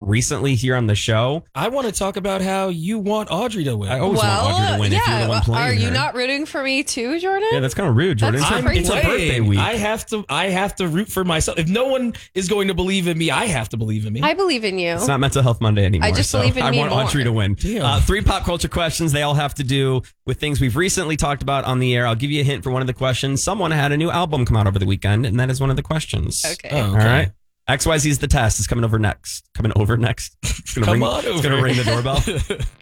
recently here on the show. I want to talk about how you want Audrey to win. I always want Audrey to win if you're the one playing Are you her. not rooting for me too, Jordan? Yeah, that's kind of rude, Jordan. That's It's her birthday week. I have to root for myself. If no one is going to believe in me, I have to believe in me. I believe in you. It's not Mental Health Monday anymore. I just believe in I me want more. Audrey to win. Damn. 3 pop culture questions. They all have to do with things we've recently talked about on the air. I'll give you a hint for one of the questions. Someone had a new album come out over the weekend, and that is one of the questions. Okay. Oh, All right. XYZ is the test. It's coming over next. It's going to ring the doorbell.